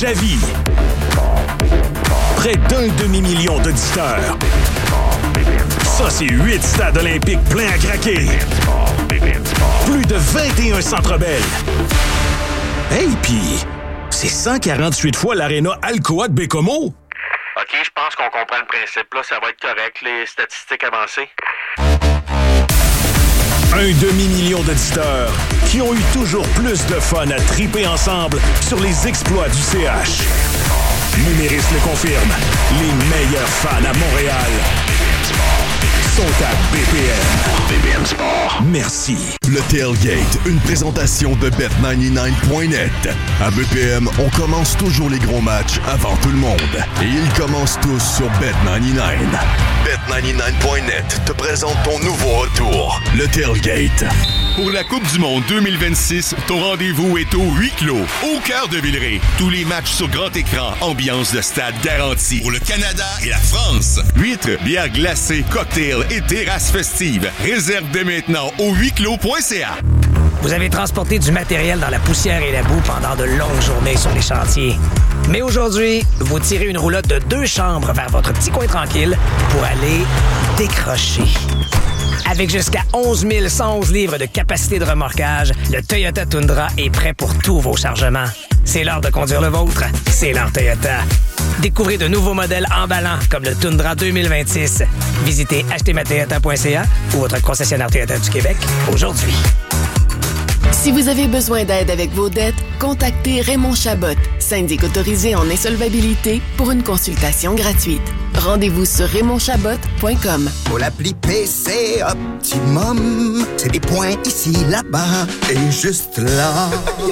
La vie. Près d'un demi-million d'auditeurs. Ça, c'est 8 stades olympiques pleins à craquer. Plus de 21 Centre Bell. Hey, pis c'est 148 fois l'aréna Alcoa de Bécomo. OK, je pense qu'on comprend le principe. Là, ça va être correct, les statistiques avancées. Un demi-million d'auditeurs qui ont eu toujours plus de fun à triper ensemble sur les exploits du CH. Numéris le confirme. Les meilleurs fans à Montréal sont à BPM. BPM Sport. Merci. Le Tailgate, une présentation de Bet99.net. À BPM, on commence toujours les gros matchs avant tout le monde. Et ils commencent tous sur Bet99. Bet99.net te présente ton nouveau retour, le Tailgate. Pour la Coupe du Monde 2026, ton rendez-vous est au huis clos, au cœur de Villeray. Tous les matchs sur grand écran, ambiance de stade garantie. Pour le Canada et la France, huîtres, bières glacées, cocktails et terrasses festives. Réserve dès maintenant au huisclos.ca. Vous avez transporté du matériel dans la poussière et la boue pendant de longues journées sur les chantiers. Mais aujourd'hui, vous tirez une roulotte de 2 chambres vers votre petit coin tranquille pour aller décrocher. Avec jusqu'à 11 111 livres de capacité de remorquage, le Toyota Tundra est prêt pour tous vos chargements. C'est l'heure de conduire le vôtre. C'est l'heure Toyota. Découvrez de nouveaux modèles emballants comme le Tundra 2026. Visitez achetezmatoyota.ca ou votre concessionnaire Toyota du Québec aujourd'hui. Si vous avez besoin d'aide avec vos dettes, contactez Raymond Chabot, syndic autorisé en insolvabilité, pour une consultation gratuite. Rendez-vous sur RaymondChabot.com. Pour l'appli PC Optimum, c'est des points ici, là-bas et juste là.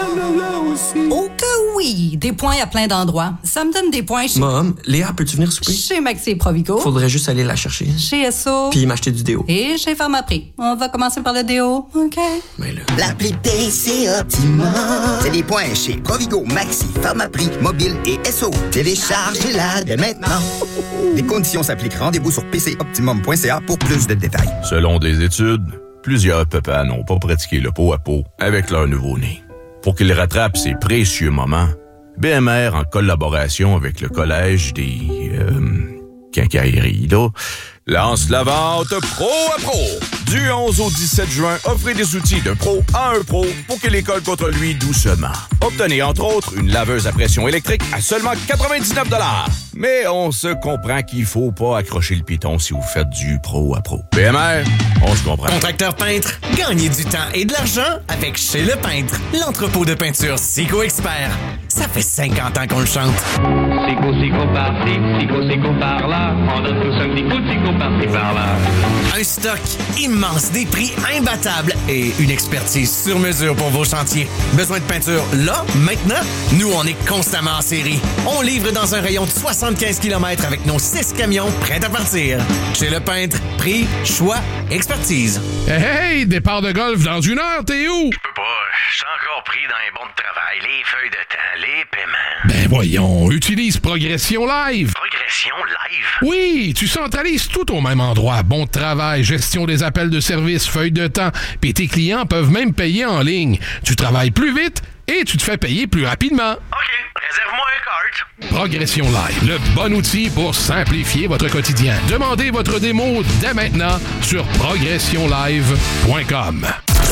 Oh que oui! Des points à plein d'endroits. Ça me donne des points chez... Mom, Léa, peux-tu venir souper? Chez Maxi et Provigo. Faudrait juste aller la chercher. Chez Esso. Puis m'acheter du déo. Et chez Pharmaprix. On va commencer par le déo, OK? Mais là... L'appli PC Optimum, c'est des points chez Provigo, Maxi, Pharmaprix, Mobile et Esso. Téléchargez-la dès maintenant. Les conditions s'appliquent. Rendez-vous sur pcoptimum.ca pour plus de détails. Selon des études, plusieurs papas n'ont pas pratiqué le pot à pot avec leur nouveau-né. Pour qu'ils rattrapent ces précieux moments, BMR, en collaboration avec le Collège des... quincailleries, là, lance la vente Pro à Pro. Du 11 au 17 juin, offrez des outils d'un pro à un pro pour que l'école contre lui doucement. Obtenez entre autres une laveuse à pression électrique à seulement 99 $. Mais on se comprend qu'il faut pas accrocher le piton si vous faites du pro à pro. BMR, on se comprend. Contracteur peintre, gagnez du temps et de l'argent avec Chez Le Peintre, l'entrepôt de peinture Sico Expert. Ça fait 50 ans qu'on le chante. Sico par-ci, Sico par-là. On donne tous un petit coup de Sico par-ci par-là. Un stock immense, des prix imbattables et une expertise sur mesure pour vos chantiers. Besoin de peinture là, maintenant? Nous, on est constamment en série. On livre dans un rayon de 75 km avec nos 6 camions prêts à partir. Chez Le Peintre, prix, choix, expertise. Hey, départ de golf dans 1 heure, t'es où? Je peux pas, je suis encore pris dans les bons de travail, les feuilles de temps, les paiements. Ben voyons, utilise Progression Live. Progression Live? Oui, tu centralises tout au même endroit. Bon de travail, gestion des appels de service, feuilles de temps, puis tes clients peuvent même payer en ligne. Tu travailles plus vite et tu te fais payer plus rapidement. OK, réserve-moi un carte. Progression Live, le bon outil pour simplifier votre quotidien. Demandez votre démo dès maintenant sur progressionlive.com.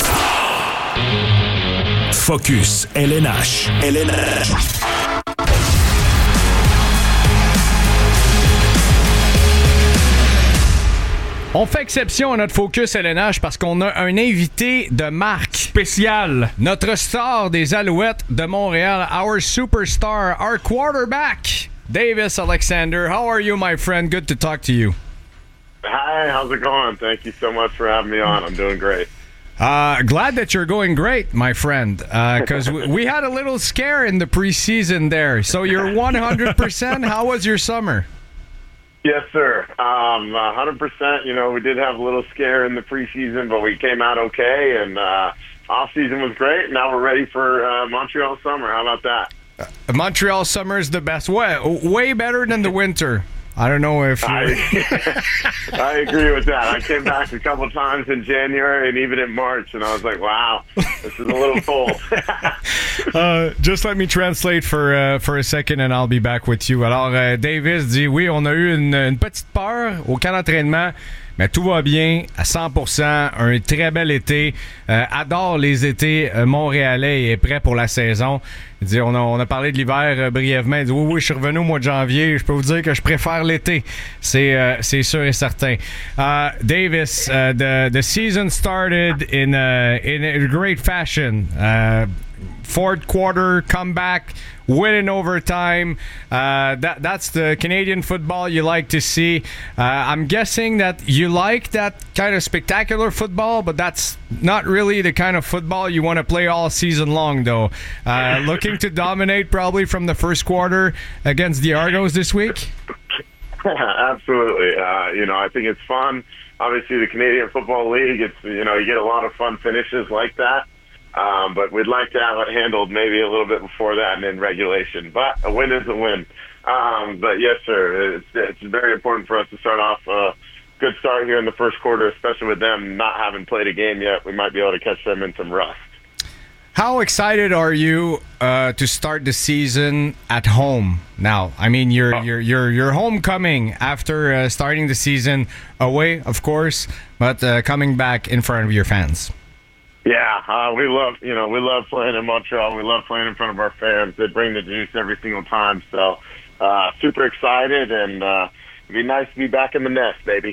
Focus LNH. On fait exception à notre Focus LNH parce qu'on a un invité de marque spécial. Notre star des Alouettes de Montréal, our superstar, our quarterback, Davis Alexander. How are you, my friend? Good to talk to you. Hi, how's it going? Thank you so much for having me on. I'm doing great. Glad that you're going great, my friend, because we had a little scare in the preseason there. So you're 100%. How was your summer? Yes, sir. 100%. You know, we did have a little scare in the preseason, but we came out okay, and off-season was great. Now we're ready for Montreal summer. How about that? Montreal summer is the best. Way better than the winter. I don't know if I agree with that. I came back a couple times in January and even in March, and I was like, wow, this is a little cold. Just let me translate for a second and I'll be back with you. Alors, Davis dit, oui, on a eu une petite peur au camp d'entraînement, mais tout va bien à 100%. Un très bel été. Adore les étés montréalais et est prêt pour la saison. Il dit, on a parlé de l'hiver brièvement. Il dit, oui, je suis revenu au mois de janvier. Je peux vous dire que je préfère l'été. C'est sûr et certain. Davis, the season started in a great fashion. Fourth quarter comeback, win in overtime. That's the Canadian football you like to see. I'm guessing that you like that kind of spectacular football, but that's not really the kind of football you want to play all season long, though. Looking to dominate probably from the first quarter against the Argos this week? Absolutely. I think it's fun. Obviously, the Canadian Football League, it's you get a lot of fun finishes like that. But we'd like to have it handled maybe a little bit before that and in regulation. But a win is a win. But yes, sir, it's very important for us to start off a good start here in the first quarter, especially with them not having played a game yet. We might be able to catch them in some rust. How excited are you to start the season at home now? I mean, you're homecoming after starting the season away, of course, but coming back in front of your fans. Yeah, we love playing in Montreal. We love playing in front of our fans. They bring the juice every single time. So, super excited, and it'd be nice to be back in the nest, baby.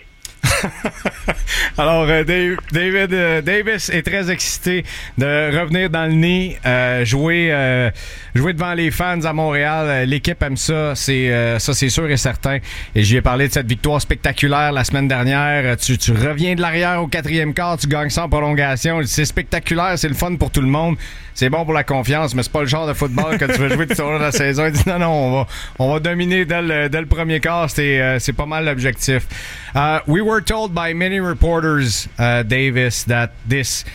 Alors, Davis est très excité de revenir dans le nid, jouer devant les fans à Montréal. L'équipe aime ça, c'est sûr et certain. Et j'y ai parlé de cette victoire spectaculaire la semaine dernière. Tu reviens de l'arrière au 4e quart, tu gagnes sans prolongation. C'est spectaculaire, c'est le fun pour tout le monde. C'est bon pour la confiance, mais c'est pas le genre de football que tu veux jouer tout au long de la saison. Il dit non, on va dominer dès le premier quart. C'est pas mal l'objectif. We were told by many reporters, Davis, that this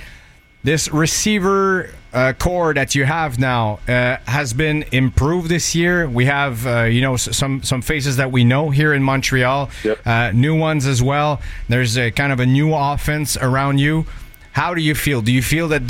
receiver core that you have now has been improved this year. We have some faces that we know here in Montreal, yep. New ones as well. There's kind of a new offense around you. How do you feel? Do you feel that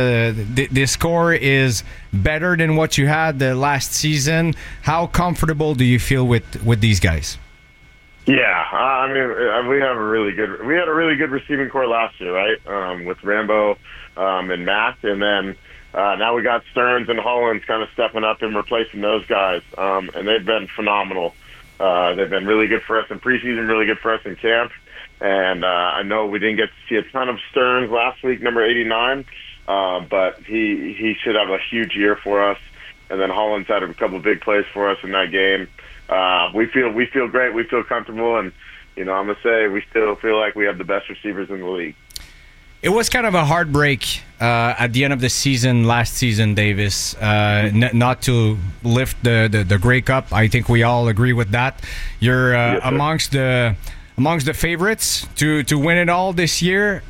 this core is better than what you had the last season? How comfortable do you feel with these guys? Yeah, I mean, we had a really good receiving core last year, right? With Rambo and Matt, and then now we got Stearns and Hollins kind of stepping up and replacing those guys, and they've been phenomenal. They've been really good for us in preseason, really good for us in camp. And I know we didn't get to see a ton of Stearns last week, number 89, but he should have a huge year for us. And then Hollins had a couple of big plays for us in that game. We feel great. We feel comfortable, and I'm gonna say we still feel like we have the best receivers in the league. It was kind of a heartbreak at the end of the season last season, Davis, not to lift the Grey Cup. I think we all agree with that. You're yes, amongst the favorites to win it all this year.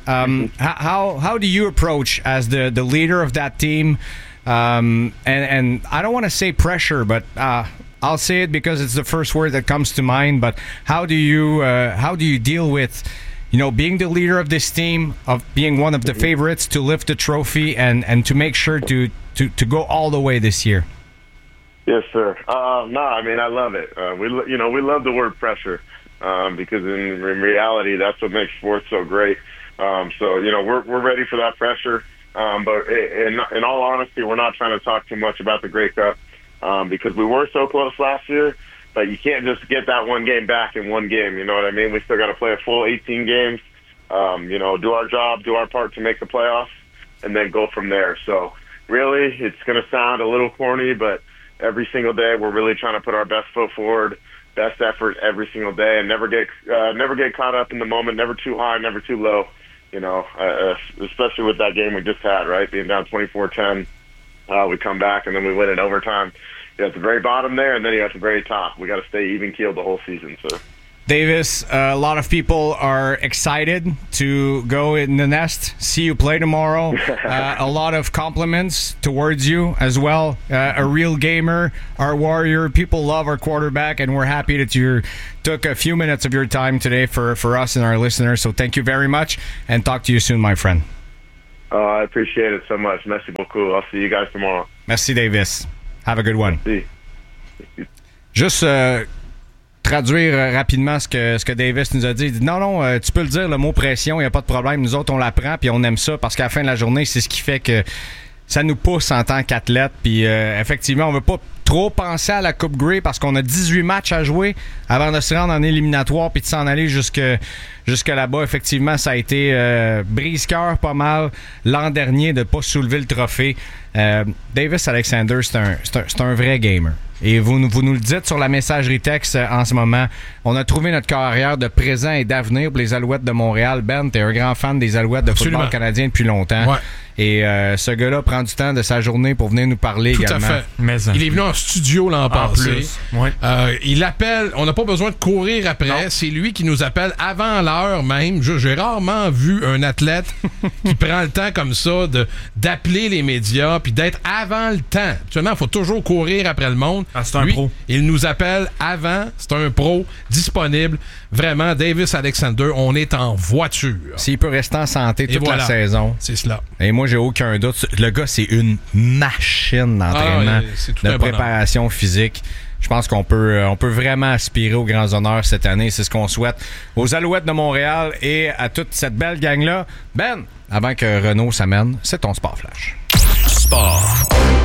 How do you approach as the leader of that team? And I don't want to say pressure, but I'll say it because it's the first word that comes to mind. But how do you deal with being the leader of this team, of being one of the favorites to lift the trophy and to make sure to go all the way this year? Yes, sir. No, I mean, I love it. We love the word pressure. Because in reality, that's what makes sports so great. So we're ready for that pressure. But in all honesty, we're not trying to talk too much about the Grey Cup because we were so close last year. But you can't just get that one game back in one game. You know what I mean? We still got to play a full 18 games. Do our job, do our part to make the playoffs, and then go from there. So really, it's going to sound a little corny, but every single day we're really trying to put our best foot forward. Best effort every single day, and never get caught up in the moment. Never too high, never too low. Especially with that game we just had, right? Being down 24-10, we come back and then we win in overtime. You're at the very bottom there, and then you're at the very top. We got to stay even keeled the whole season, sir. Davis, a lot of people are excited to go in the nest, see you play tomorrow. A lot of compliments towards you as well. A real gamer, our warrior. People love our quarterback, and we're happy that you took a few minutes of your time today for us and our listeners. So thank you very much, and talk to you soon, my friend. I appreciate it so much. Merci beaucoup. I'll see you guys tomorrow. Merci, Davis. Have a good one. Merci. Juste traduire rapidement ce que Davis nous a dit. Il dit non, tu peux le dire, le mot pression, il n'y a pas de problème. Nous autres, on l'apprend puis on aime ça parce qu'à la fin de la journée, c'est ce qui fait que ça nous pousse en tant qu'athlète. Puis effectivement, on veut pas trop penser à la Coupe Grey parce qu'on a 18 matchs à jouer avant de se rendre en éliminatoire puis de s'en aller jusque là-bas. Effectivement, ça a été brise-cœur pas mal l'an dernier de ne pas soulever le trophée. Davis Alexander, c'est un vrai gamer. Et vous nous le dites sur la messagerie texte en ce moment. On a trouvé notre carrière de présent et d'avenir pour les Alouettes de Montréal. Ben, t'es un grand fan des Alouettes de football canadien depuis longtemps. Ouais. Et ce gars-là prend du temps de sa journée pour venir nous parler également. Tout à fait. Il est venu en studio l'an passé. Ouais. Il appelle. On n'a pas besoin de courir après. Non. C'est lui qui nous appelle avant l'heure même. J'ai rarement vu un athlète qui prend le temps comme ça d'appeler les médias puis d'être avant le temps. Actuellement, il faut toujours courir après le monde. Ah, c'est un pro. Il nous appelle avant. C'est un pro disponible. Vraiment, Davis Alexander, on est en voiture. S'il peut rester en santé toute la saison. C'est cela. Et moi, j'ai aucun doute. Le gars, c'est une machine d'entraînement, de préparation physique. Je pense qu'on peut vraiment aspirer aux grands honneurs cette année. C'est ce qu'on souhaite aux Alouettes de Montréal et à toute cette belle gang-là. Ben, avant que Renaud s'amène, c'est ton Sport Flash. Sport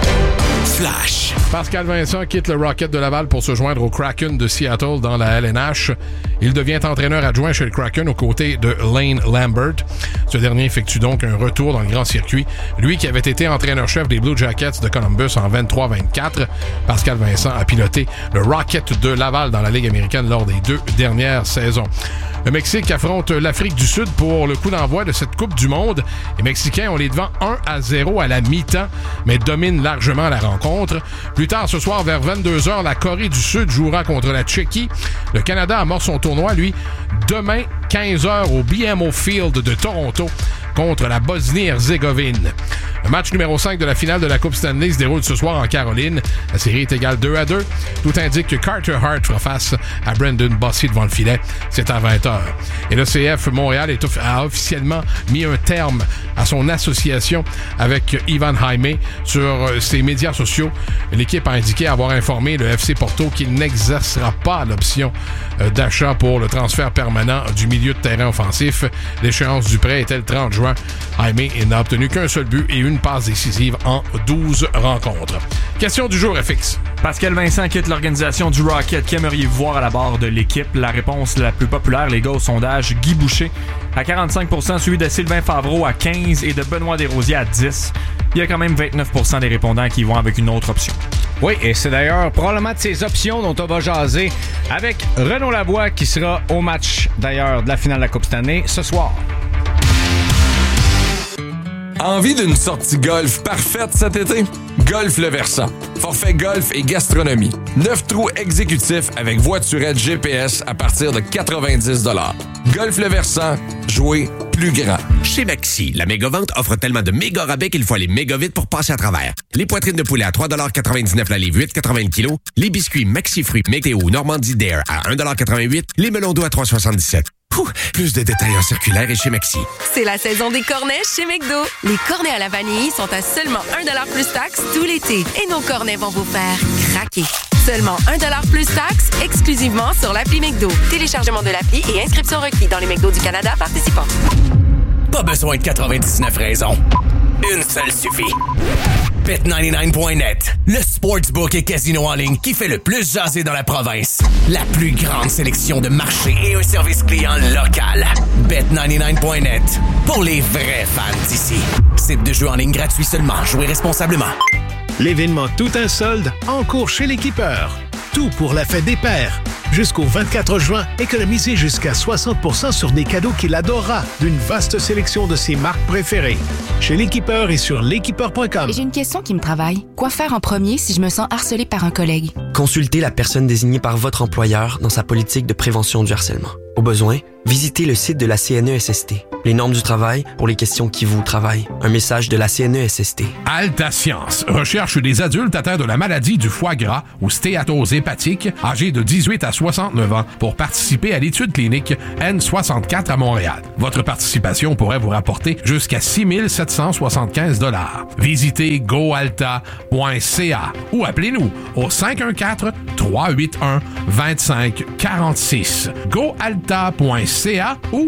Flash. Pascal Vincent quitte le Rocket de Laval pour se joindre au Kraken de Seattle dans la LNH. Il devient entraîneur adjoint chez le Kraken aux côtés de Lane Lambert. Ce dernier effectue donc un retour dans le grand circuit. Lui qui avait été entraîneur-chef des Blue Jackets de Columbus en 23-24. Pascal Vincent a piloté le Rocket de Laval dans la Ligue américaine lors des 2 dernières saisons. Le Mexique affronte l'Afrique du Sud pour le coup d'envoi de cette Coupe du Monde. Les Mexicains ont les devants 1-0 à la mi-temps, mais dominent largement la rencontre. Plus tard ce soir, vers 22h, la Corée du Sud jouera contre la Tchéquie. Le Canada amorce son tournoi, lui, demain, 15h au BMO Field de Toronto contre la Bosnie-Herzégovine. Le match numéro 5 de la finale de la Coupe Stanley se déroule ce soir en Caroline. La série est égale 2-2. Tout indique que Carter Hart fera face à Brendan Bossy devant le filet. C'est à 20h. Et le CF Montréal a officiellement mis un terme à son association avec Ivan Jaime sur ses médias sociaux. L'équipe a indiqué avoir informé le FC Porto qu'il n'exercera pas l'option d'achat pour le transfert permanent du milieu de terrain offensif. L'échéance du prêt était le 30 juin. Jaime n'a obtenu qu'un seul but et une passe décisive en 12 rencontres. Question du jour, FX. Pascal Vincent quitte l'organisation du Rocket. Qu'aimeriez-vous voir à la barre de l'équipe? La réponse la plus populaire, les gars, au sondage, Guy Boucher à 45%, suivi de Sylvain Favreau à 15% et de Benoît Desrosiers à 10%. Il y a quand même 29% des répondants qui vont avec une autre option. Oui, et c'est d'ailleurs probablement de ces options dont on va jaser avec Renaud Lavoie qui sera au match d'ailleurs de la finale de la Coupe Stanley ce soir. Envie d'une sortie golf parfaite cet été? Golf Le Versant. Forfait golf et gastronomie. 9 trous exécutifs avec voiturette GPS à partir de 90 $. Golf Le Versant. Jouer plus grand. Chez Maxi, la méga-vente offre tellement de méga rabais qu'il faut aller méga vite pour passer à travers. Les poitrines de poulet à 3,99 la livre, 8,80 le kilo. Les biscuits Maxi Fruits Météo Normandie Dare à 1,88 $. Les melons d'eau à 3,77 $. Plus de détails en circulaire et chez Maxi. C'est la saison des cornets chez McDo. Les cornets à la vanille sont à seulement 1$ plus taxes tout l'été. Et nos cornets vont vous faire craquer. Seulement 1$ plus taxes, exclusivement sur l'appli McDo. Téléchargement de l'appli et inscription requis dans les McDo du Canada participants. Pas besoin de 99 raisons. Une seule suffit. Bet99.net, le sportsbook et casino en ligne qui fait le plus jaser dans la province. La plus grande sélection de marchés et un service client local. Bet99.net, pour les vrais fans d'ici. Site de jeu en ligne gratuit seulement. Jouez responsablement. L'événement Tout un solde en cours chez l'équipeur. tout pour la fête des pères. Jusqu'au 24 juin, économisez jusqu'à 60% sur des cadeaux qu'il adorera d'une vaste sélection de ses marques préférées. Chez l'Équipeur et sur l'équipeur.com. J'ai une question qui me travaille. Quoi faire en premier si je me sens harcelée par un collègue? Consultez la personne désignée par votre employeur dans sa politique de prévention du harcèlement. Au besoin, visitez le site de la CNESST. Les normes du travail pour les questions qui vous travaillent. Un message de la CNESST. Alta Science recherche des adultes atteints de la maladie du foie gras ou stéatose hépatique, âgés de 18 à 69 ans, pour participer à l'étude clinique N64 à Montréal. Votre participation pourrait vous rapporter jusqu'à 6 775 $. Visitez goalta.ca ou appelez-nous au 514-381-2546. goalta.ca ou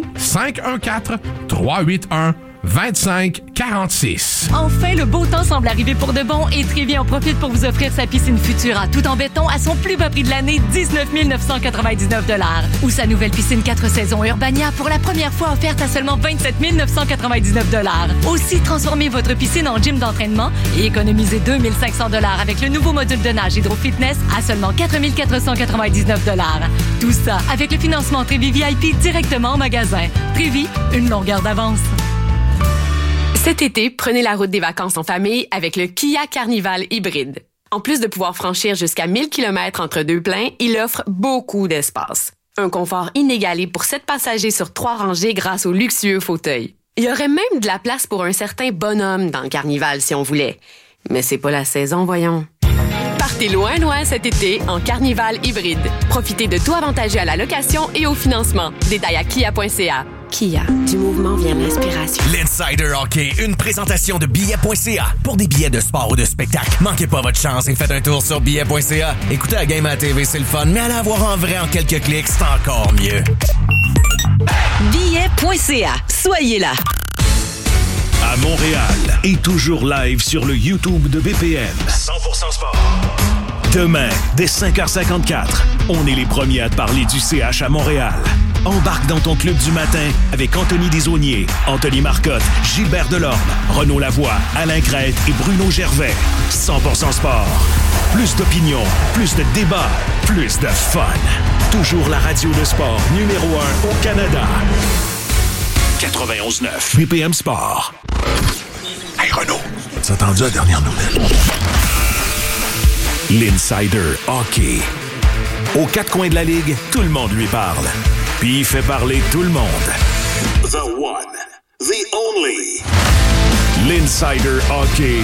514-381-2546. Enfin, le beau temps semble arriver pour de bon et Trévi en profite pour vous offrir sa piscine Futura tout en béton à son plus bas prix de l'année, 19 999 $. Ou sa nouvelle piscine 4 saisons Urbania pour la première fois offerte à seulement 27 999 $. Aussi, transformez votre piscine en gym d'entraînement et économisez 2 500 $ avec le nouveau module de nage Hydro Fitness à seulement 4 499 $. Tout ça avec le financement Trévi VIP directement en magasin. Trévi, une longueur d'avance. Cet été, prenez la route des vacances en famille avec le Kia Carnival hybride. En plus de pouvoir franchir jusqu'à 1000 km entre deux pleins, il offre beaucoup d'espace. Un confort inégalé pour 7 passagers sur 3 rangées grâce aux luxueux fauteuils. Il y aurait même de la place pour un certain bonhomme dans le Carnival si on voulait. Mais c'est pas la saison, voyons. Partez loin, loin cet été en Carnival hybride. Profitez de tout avantageux à la location et au financement. Détails à kia.ca. Kia, du mouvement vient l'inspiration. L'Insider Hockey, une présentation de billets.ca. Pour des billets de sport ou de spectacle, manquez pas votre chance et faites un tour sur billets.ca. Écoutez la game à la TV, c'est le fun, mais allez la voir en vrai en quelques clics, c'est encore mieux. Billets.ca. Soyez là. À Montréal et toujours live sur le YouTube de BPM. 100% sport. Demain, dès 5h54, on est les premiers à te parler du CH à Montréal. Embarque dans ton club du matin avec Anthony Desaulniers, Anthony Marcotte, Gilbert Delorme, Renaud Lavoie, Alain Crête et Bruno Gervais. 100% sport. Plus d'opinion, plus de débats, plus de fun. Toujours la radio de sport numéro 1 au Canada. 91.9 BPM Sport. Hey Renaud, as-tu entendu la dernière nouvelle? L'Insider Hockey. Aux 4 coins de la Ligue, tout le monde lui parle. Puis il fait parler tout le monde. The one, the only. L'Insider Hockey.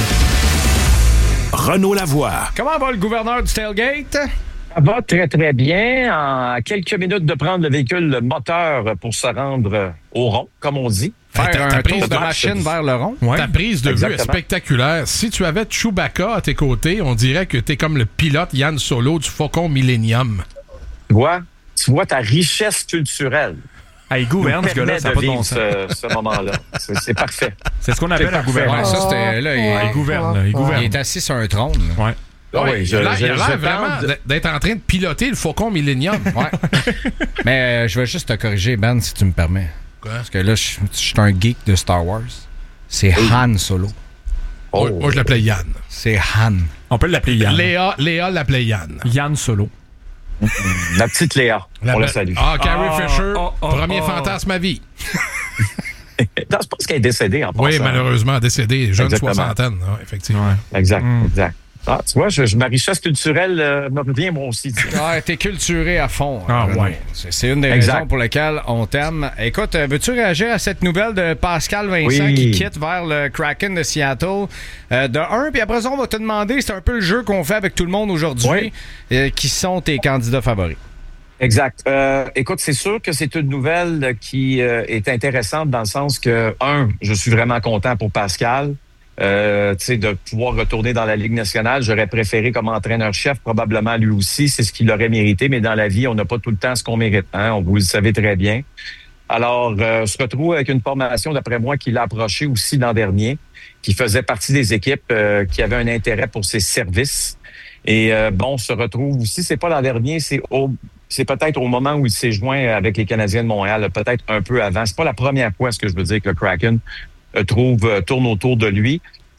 Renaud Lavoie. Comment va le gouverneur du Tailgate? Ça va très, très bien. En quelques minutes de prendre le véhicule moteur pour se rendre au rond, comme on dit. Faire un tour de machine vers le rond. Ouais. Ta prise de vue est spectaculaire. Si tu avais Chewbacca à tes côtés, on dirait que t'es comme le pilote Yann Solo du Faucon Millennium. Tu vois ta richesse culturelle. Ah, il gouverne, ce gars-là, ça n'a pas de bon sens. Ce moment-là. C'est parfait. C'est ce qu'on appelle un gouverneur. Ouais, ça, c'était, là, il gouverne. Il gouverne. Il est assis sur un trône. Ouais. Il a l'air vraiment d'être en train de piloter le Faucon Millennium. Ouais. Mais je vais juste te corriger, Ben, si tu me permets. Quoi? Parce que là, je suis un geek de Star Wars. C'est Han Solo. Oh. Moi, je l'appelais Yann. C'est Han. On peut l'appeler Yann. Léa l'appelait Yann. Yann Solo. La petite Léa. On la salue. Carrie Fisher, premier fantasme à vie. Non, je pense qu'elle est décédée en passant. Oui, malheureusement, décédée, jeune soixantaine, effectivement. Ouais. Exact. Ah, tu vois, ma richesse culturelle me revient moi aussi. T'es culturé à fond. Ouais. C'est une des raisons pour lesquelles on t'aime. Écoute, veux-tu réagir à cette nouvelle de Pascal Vincent qui quitte vers le Kraken de Seattle? Puis après ça, on va te demander, c'est un peu le jeu qu'on fait avec tout le monde aujourd'hui, qui sont tes candidats favoris? Exact. Écoute, c'est sûr que c'est une nouvelle qui est intéressante dans le sens que, je suis vraiment content pour Pascal. De pouvoir retourner dans la Ligue nationale. J'aurais préféré comme entraîneur-chef, probablement lui aussi, c'est ce qu'il aurait mérité, mais dans la vie, on n'a pas tout le temps ce qu'on mérite. Hein? Vous le savez très bien. Alors, se retrouve avec une formation, d'après moi, qui l'a approché aussi l'an dernier, qui faisait partie des équipes qui avaient un intérêt pour ses services. Et se retrouve aussi, c'est pas l'an dernier, c'est peut-être au moment où il s'est joint avec les Canadiens de Montréal, peut-être un peu avant. C'est pas la première fois, ce que je veux dire, que le Kraken tourne autour de lui.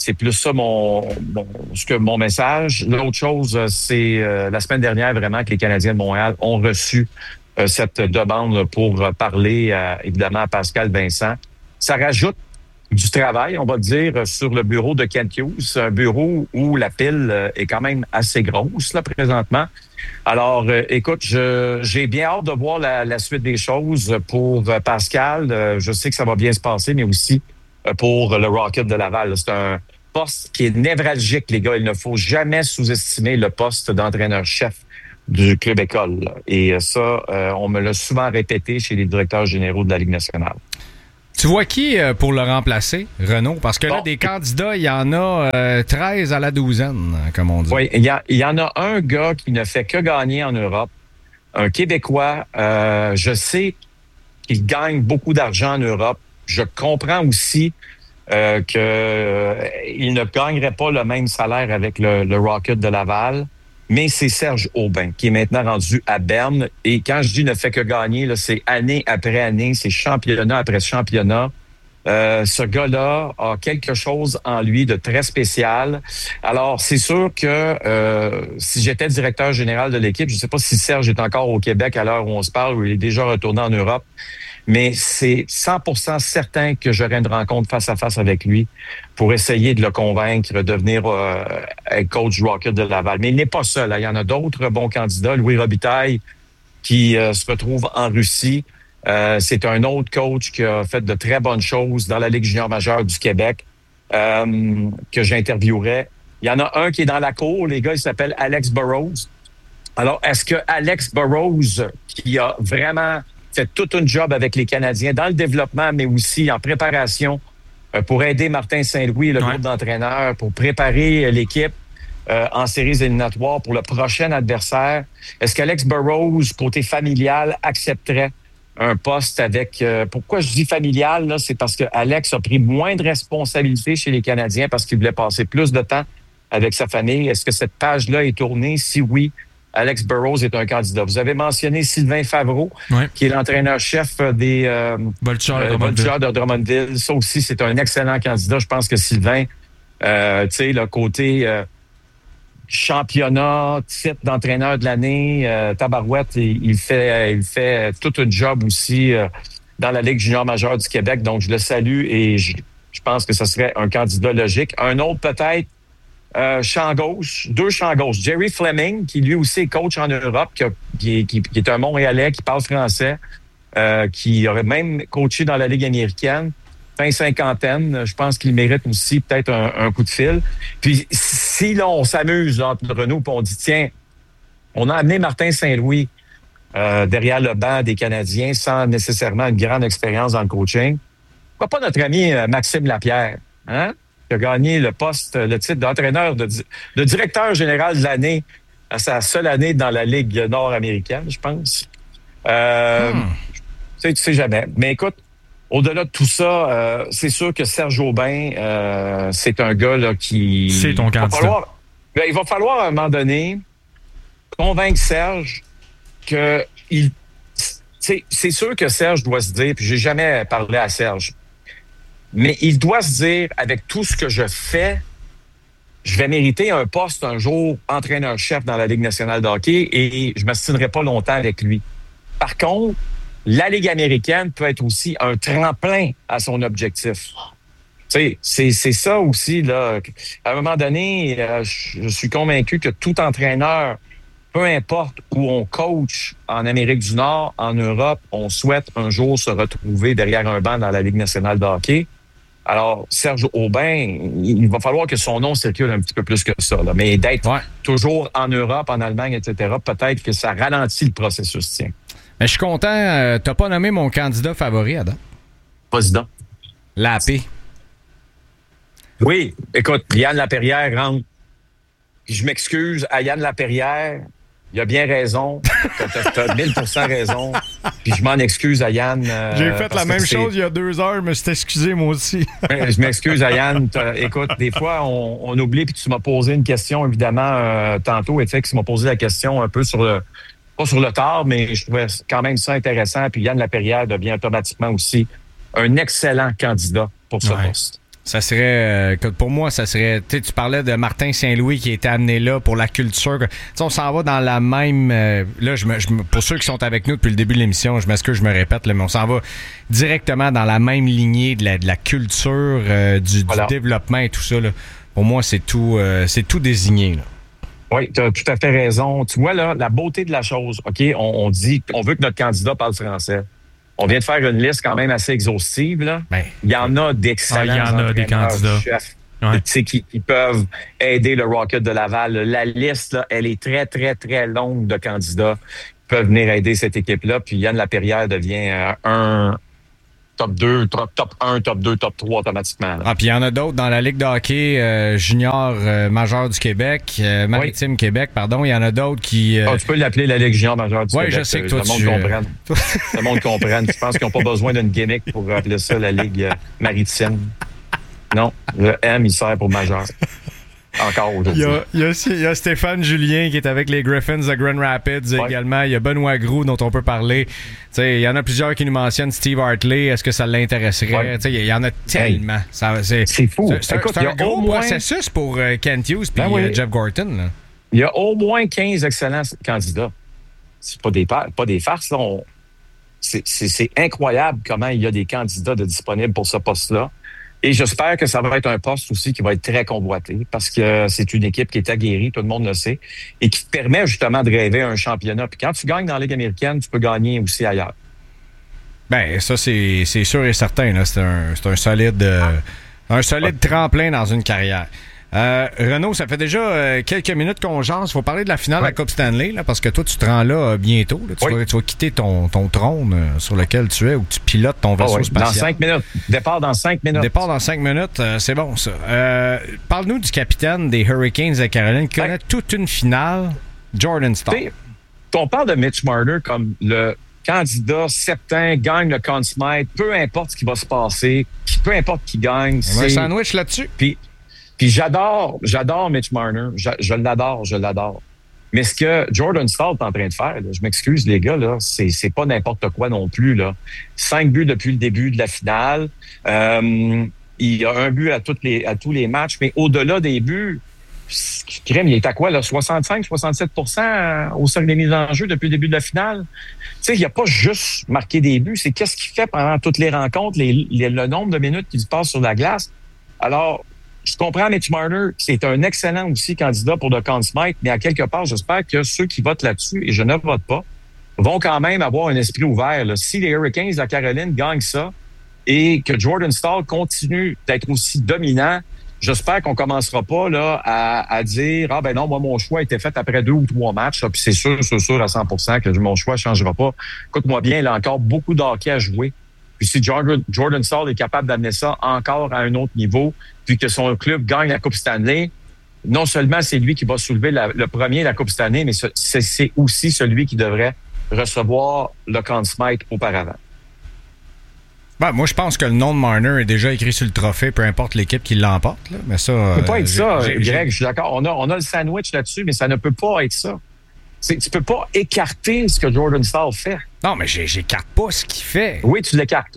C'est plus ça mon message. L'autre chose, c'est la semaine dernière vraiment que les Canadiens de Montréal ont reçu cette demande pour parler évidemment à Pascal Vincent. Ça rajoute du travail, on va dire, sur le bureau de Kent Hughes, un bureau où la pile est quand même assez grosse là présentement. Alors, écoute, j'ai bien hâte de voir la suite des choses pour Pascal. Je sais que ça va bien se passer, mais aussi pour le Rocket de Laval. C'est un poste qui est névralgique, les gars. Il ne faut jamais sous-estimer le poste d'entraîneur-chef du club école. Là. Et ça, on me l'a souvent répété chez les directeurs généraux de la Ligue nationale. Tu vois qui pour le remplacer, Renaud? Parce que là, des candidats, il y en a 13 à la douzaine, comme on dit. Oui, il y en a un gars qui ne fait que gagner en Europe, un Québécois. Je sais qu'il gagne beaucoup d'argent en Europe. Je comprends aussi qu'il ne gagnerait pas le même salaire avec le Rocket de Laval. Mais c'est Serge Aubin qui est maintenant rendu à Berne. Et quand je dis ne fait que gagner, là, c'est année après année, c'est championnat après championnat. Ce gars-là a quelque chose en lui de très spécial. Alors, c'est sûr que si j'étais directeur général de l'équipe, je ne sais pas si Serge est encore au Québec à l'heure où on se parle, ou il est déjà retourné en Europe, mais c'est 100% certain que j'aurai une rencontre face à face avec lui pour essayer de le convaincre de devenir coach du Rocket de Laval. Mais il n'est pas seul. Hein. Il y en a d'autres bons candidats. Louis Robitaille, qui se retrouve en Russie. C'est un autre coach qui a fait de très bonnes choses dans la Ligue junior majeure du Québec, que j'interviewerai. Il y en a un qui est dans la cour, les gars, il s'appelle Alex Burrows. Alors, est-ce que Alex Burrows, qui a vraiment fait toute une job avec les Canadiens dans le développement, mais aussi en préparation pour aider Martin Saint-Louis, le groupe d'entraîneurs, pour préparer l'équipe en séries éliminatoires pour le prochain adversaire. Est-ce qu'Alex Burrows, côté familial, accepterait un poste avec... pourquoi je dis familial, là, c'est parce que Alex a pris moins de responsabilités chez les Canadiens parce qu'il voulait passer plus de temps avec sa famille. Est-ce que cette page-là est tournée? Si oui, Alex Burrows est un candidat. Vous avez mentionné Sylvain Favreau, qui est l'entraîneur-chef des Voltigeurs de Drummondville. Ça aussi, c'est un excellent candidat. Je pense que Sylvain, tu sais, le côté championnat, titre d'entraîneur de l'année, tabarouette, il fait tout un job aussi dans la Ligue junior majeure du Québec. Donc, je le salue et je pense que ce serait un candidat logique. Un autre peut-être, champ gauche, deux champs gauche. Jerry Fleming, qui lui aussi est coach en Europe, qui est un Montréalais, qui parle français, qui aurait même coaché dans la Ligue américaine, fin cinquantaine. Je pense qu'il mérite aussi peut-être un coup de fil. Puis si là, on s'amuse là, entre nous, puis on dit, tiens, on a amené Martin Saint-Louis derrière le banc des Canadiens sans nécessairement une grande expérience dans le coaching. Pourquoi pas notre ami Maxime Lapierre, hein? Qui a gagné le titre d'entraîneur, de directeur général de l'année à sa seule année dans la Ligue nord-américaine, je pense. Tu sais jamais. Mais écoute, au-delà de tout ça, c'est sûr que Serge Aubin, c'est un gars là, qui... C'est ton candidat. Il va falloir à un moment donné convaincre Serge que... C'est sûr que Serge doit se dire, puis j'ai jamais parlé à Serge, mais il doit se dire, avec tout ce que je fais, je vais mériter un poste un jour entraîneur-chef dans la Ligue nationale de hockey et je ne m'astinerai pas longtemps avec lui. Par contre, la Ligue américaine peut être aussi un tremplin à son objectif. Tu sais, c'est ça aussi, là. À un moment donné, je suis convaincu que tout entraîneur, peu importe où on coach en Amérique du Nord, en Europe, on souhaite un jour se retrouver derrière un banc dans la Ligue nationale de hockey. Alors, Serge Aubin, il va falloir que son nom circule un petit peu plus que ça. Là. Mais d'être toujours en Europe, en Allemagne, etc., peut-être que ça ralentit le processus. Tiens. Mais je suis content. T'as pas nommé mon candidat favori, Adam? Président. Lapé. Oui. Écoute, Yann Laperrière rentre. Je m'excuse à Yann Laperrière. Il a bien raison. T'as 1000% raison. Puis je m'en excuse à Yann. J'ai fait la même chose il y a 2 heures, mais c'est excusé moi aussi. Je m'excuse à Yann. Écoute, des fois, on oublie, puis tu m'as posé une question, évidemment, tantôt, et tu sais que tu m'as posé la question un peu pas sur le tard, mais je trouvais quand même ça intéressant. Puis Yann Laperrière devient automatiquement aussi un excellent candidat pour ce poste. Ça serait, pour moi, ça serait, tu parlais de Martin Saint-Louis qui était amené là pour la culture. On s'en va dans la même, là, pour ceux qui sont avec nous depuis le début de l'émission, je m'excuse, je me répète, là, mais on s'en va directement dans la même lignée de la culture, du développement et tout ça, là. Pour moi, c'est tout désigné, là. Oui, tu as tout à fait raison. Tu vois, là, la beauté de la chose, OK, on dit qu'on veut que notre candidat parle français. On vient de faire une liste quand même assez exhaustive, là. Il y en a d'excellents des candidats. Chefs, qui peuvent aider le Rocket de Laval. La liste, là, elle est très, très, très longue de candidats qui peuvent venir aider cette équipe-là. Puis Yann Laperrière devient un top 2, top 1, top 2, top 3 automatiquement. Là. Ah, puis il y en a d'autres dans la Ligue de hockey junior majeur du Québec, Maritime Québec, pardon. Il y en a d'autres qui... tu peux l'appeler la Ligue junior majeure du Québec. Oui, je sais que toi, le monde comprenne. Je pense qu'ils n'ont pas besoin d'une gimmick pour appeler ça la Ligue maritime. Non, le M, il sert pour majeur. Encore aujourd'hui. Il y a Stéphane Julien qui est avec les Griffins de Grand Rapids également. Il y a Benoît Groux dont on peut parler. Il y en a plusieurs qui nous mentionnent Steve Hartley. Est-ce que ça l'intéresserait? Il y en a tellement. C'est fou. C'est un gros processus pour Kent Hughes et Jeff Gorton. Là. Il y a au moins 15 excellents candidats. C'est pas des farces. Là. C'est incroyable comment il y a des candidats disponibles pour ce poste-là. Et j'espère que ça va être un poste aussi qui va être très convoité parce que c'est une équipe qui est aguerrie, tout le monde le sait, et qui te permet justement de rêver un championnat. Puis quand tu gagnes dans la Ligue américaine, tu peux gagner aussi ailleurs. Ben ça, c'est sûr et certain. Là. C'est un solide tremplin dans une carrière. Renaud, ça fait déjà quelques minutes qu'on jase. Il faut parler de la finale de la Coupe Stanley, là, parce que toi, tu te rends là bientôt. Là. Tu vas quitter ton trône sur lequel tu es, où tu pilotes ton vaisseau spatial. Dans 5 minutes. Départ dans 5 minutes. Départ dans 5 minutes, c'est bon, ça. Parle-nous du capitaine des Hurricanes de Caroline qui connaît toute une finale, Jordan Staal. On parle de Mitch Marner comme le candidat septembre, gagne le Conn Smythe, peu importe ce qui va se passer, peu importe qui gagne. On a un sandwich là-dessus. Puis j'adore Mitch Marner. Je l'adore. Mais ce que Jordan Staal est en train de faire, là, je m'excuse les gars, là, c'est pas n'importe quoi non plus. Là. 5 buts depuis le début de la finale. Il y a un but à tous les matchs, mais au-delà des buts, il est à quoi, là? 65-67% au cercle des mises en jeu depuis le début de la finale. Tu sais, il n'a pas juste marqué des buts, c'est qu'est-ce qu'il fait pendant toutes les rencontres, le nombre de minutes qu'il passe sur la glace. Alors, je comprends Mitch Marner, c'est un excellent aussi candidat pour le Conn Smythe, mais à quelque part, j'espère que ceux qui votent là-dessus, et je ne vote pas, vont quand même avoir un esprit ouvert. Là. Si les Hurricanes de la Caroline gagnent ça et que Jordan Staal continue d'être aussi dominant, j'espère qu'on commencera pas là à dire « Ah ben non, moi, mon choix a été fait après 2 ou 3 matchs. » Puis c'est sûr à 100% que mon choix ne changera pas. Écoute-moi bien, il a encore beaucoup de hockey à jouer. Puis si Jordan Staal est capable d'amener ça encore à un autre niveau, puis que son club gagne la Coupe Stanley, non seulement c'est lui qui va soulever le premier la Coupe Stanley, mais c'est aussi celui qui devrait recevoir le Conn Smythe auparavant. Ben, moi, je pense que le nom de Marner est déjà écrit sur le trophée, peu importe l'équipe qui l'emporte. Là. Mais ça, ça peut pas être ça, Greg, je suis d'accord. On a le sandwich là-dessus, mais ça ne peut pas être ça. Tu peux pas écarter ce que Jordan Staal fait. Non, mais j'écarte pas ce qu'il fait. Oui, tu l'écartes.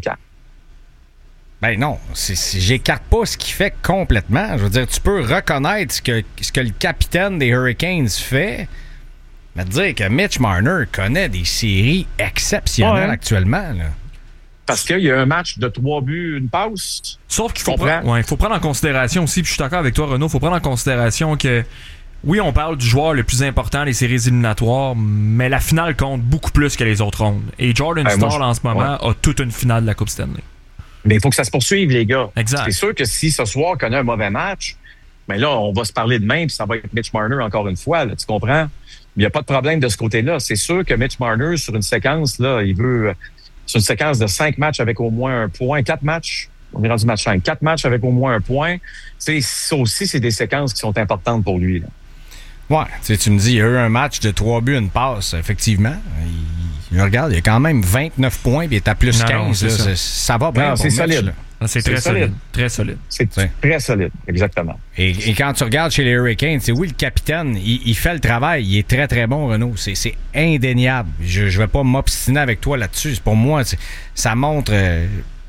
Ben non, j'écarte pas ce qu'il fait complètement. Je veux dire, tu peux reconnaître ce que le capitaine des Hurricanes fait, mais dire que Mitch Marner connaît des séries exceptionnelles actuellement. Là. Parce qu'il y a un match de 3 buts, une passe. Sauf qu'il faut prendre en considération aussi, puis je suis d'accord avec toi, Renaud, il faut prendre en considération que oui, on parle du joueur le plus important des séries éliminatoires, mais la finale compte beaucoup plus que les autres rondes. Et Jordan Staal, en ce moment, a toute une finale de la Coupe Stanley. Mais il faut que ça se poursuive, les gars. Exact. C'est sûr que si ce soir connaît un mauvais match, mais là, on va se parler demain, puis ça va être Mitch Marner encore une fois, là, tu comprends? Il n'y a pas de problème de ce côté-là. C'est sûr que Mitch Marner, sur une séquence, là, sur une séquence de 5 matchs avec au moins un point, 4 matchs, on est rendu match 5, 4 matchs avec au moins un point, ça aussi, c'est des séquences qui sont importantes pour lui, là. Ouais, tu me dis, il y a eu un match de 3 buts, une passe, effectivement. Regarde, il y a quand même 29 points, puis il est à plus 15. Ça va bien. C'est solide. C'est très solide. Très solide. C'est très solide, exactement. Et quand tu regardes chez les Hurricanes, oui, le capitaine, il fait le travail. Il est très, très bon, Renaud. C'est indéniable. Je vais pas m'obstiner avec toi là-dessus. Pour moi, ça montre...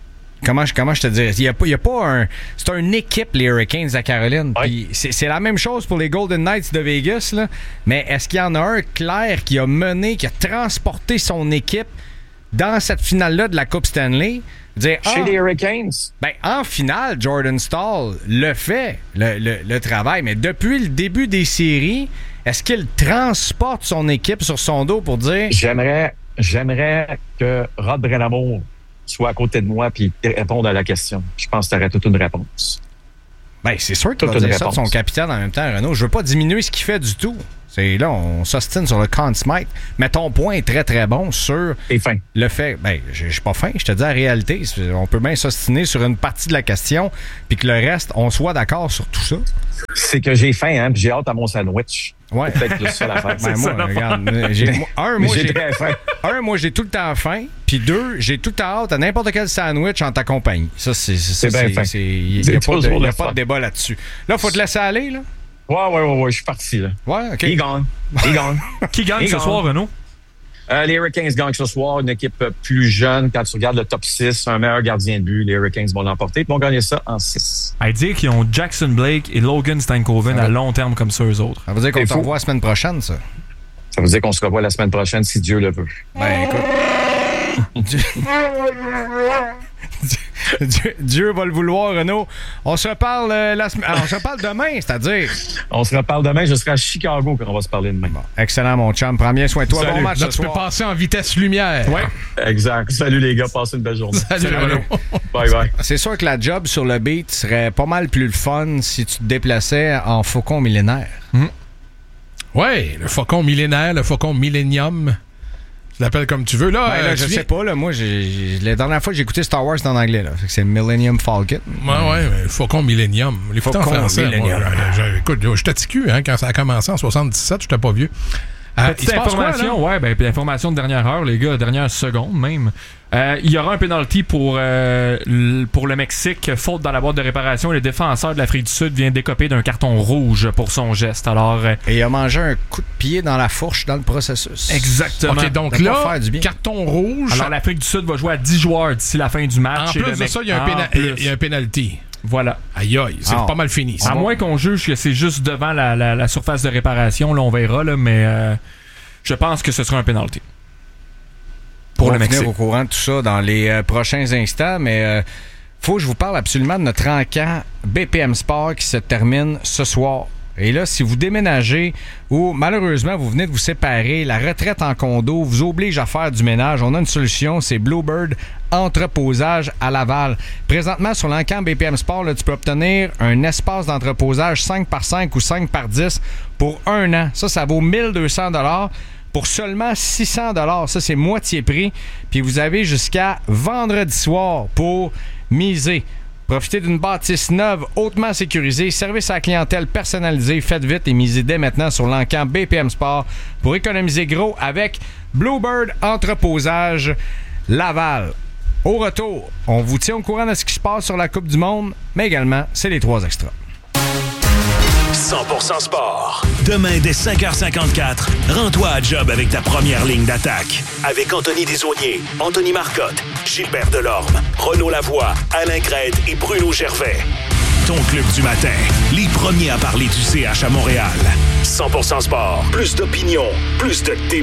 comment je te dirais? Il y a pas un... C'est une équipe, les Hurricanes à Caroline. Puis c'est la même chose pour les Golden Knights de Vegas, là. Mais est-ce qu'il y en a un clair qui a mené, qui a transporté son équipe dans cette finale-là de la Coupe Stanley? Chez les Hurricanes? Ben, en finale, Jordan Staal le fait, le travail. Mais depuis le début des séries, est-ce qu'il transporte son équipe sur son dos pour dire... J'aimerais que Rod Brind'Amour soit à côté de moi puis réponde à la question. Je pense que tu aurais toute une réponse. Ben, c'est sûr qu'il va dire ça de son capitaine en même temps, Renaud. Je veux pas diminuer ce qu'il fait du tout. C'est là, on s'ostine sur le Conn Smythe. Mais ton point est très, très bon sur le fait... Ben, je suis pas fin, je te dis la réalité. On peut bien s'ostiner sur une partie de la question puis que le reste, on soit d'accord sur tout ça. C'est que j'ai faim, hein, puis j'ai hâte à mon sandwich. Ouais. C'est peut-être plus ça l'affaire. Ben, moi, regarde, moi, j'ai tout le temps faim. Puis 2, j'ai tout le temps hâte à n'importe quel sandwich en ta compagnie. Ça, c'est bien fin. Il n'y a pas de débat là-dessus. Là, faut te laisser aller, là. Ouais, je suis parti, là. Ouais, OK. Il gagne. Qui gagne ce soir, Renaud? Les Hurricanes gagnent ce soir. Une équipe plus jeune. Quand tu regardes le top 6, un meilleur gardien de but. Les Hurricanes vont l'emporter. Ils vont gagner ça en 6. À dire qu'ils ont Jackson Blake et Logan Stankoven à long terme comme ça, eux autres. Ça veut dire qu'on se revoit la semaine prochaine, ça? Ça veut dire qu'on se revoit la semaine prochaine, si Dieu le veut. Ben, écoute... Dieu va le vouloir, Renaud. On se reparle on se reparle demain, c'est-à-dire. On se reparle demain. Je serai à Chicago quand on va se parler demain. Bon, excellent, mon chum. Prends bien soin de toi. Salut. Bon match Là, ce tu soir. peux passer en vitesse lumière. Ouais. Exact. Salut les gars. Passez une belle journée. Salut Renaud. Bye. C'est sûr que la job sur le beat serait pas mal plus le fun si tu te déplaçais en faucon millénaire. Ouais, le faucon millénaire, le faucon millénium. Tu l'appelles comme tu veux. Là, je sais pas. Là, moi, la dernière fois que j'ai écouté Star Wars, c'est en anglais. Là. C'est le Millennium Falcon. Ouais, mais le Faucon Millennium. Les faucons en français. Millennium. Écoute, j'étais TQ quand ça a commencé en 77. J'étais pas vieux. Petite information, information de dernière heure, les gars, dernière seconde même. Il y aura un penalty pour le Mexique, faute dans la boîte de réparation. Le défenseur de l'Afrique du Sud vient d'écoper d'un carton rouge pour son geste. Alors, et il a mangé un coup de pied dans la fourche dans le processus. Exactement. OK, donc là, carton rouge. Alors, l'Afrique du Sud va jouer à 10 joueurs d'ici la fin du match. En plus de ça, il y a un penalty. Voilà. Aïe, c'est pas mal fini. À moins qu'on juge que c'est juste devant la surface de réparation, là, on verra, là, mais je pense que ce sera un penalty. Pour le Mexique. Au courant de tout ça dans les prochains instants, mais faut que je vous parle absolument de notre encamp BPM Sport qui se termine ce soir. Et là, si vous déménagez ou malheureusement vous venez de vous séparer, la retraite en condo vous oblige à faire du ménage, on a une solution, c'est Bluebird Entreposage à Laval. Présentement, sur l'encamp BPM Sport, là, tu peux obtenir un espace d'entreposage 5x5 ou 5x10 pour 1 an. Ça vaut 1200 $ pour seulement 600 $. Ça, c'est moitié prix. Puis vous avez jusqu'à vendredi soir pour miser. Profitez d'une bâtisse neuve, hautement sécurisée, service à la clientèle personnalisé. Faites vite et misez dès maintenant sur l'encamp BPM Sport pour économiser gros avec Bluebird Entreposage Laval. Au retour, on vous tient au courant de ce qui se passe sur la Coupe du Monde, mais également, c'est les 3 extras. 100% sport. Demain, dès 5h54, rends-toi à job avec ta première ligne d'attaque. Avec Anthony Desaulniers, Anthony Marcotte, Gilbert Delorme, Renaud Lavoie, Alain Crête et Bruno Gervais. Ton club du matin, les premiers à parler du CH à Montréal. 100% sport, plus d'opinion, plus de débat.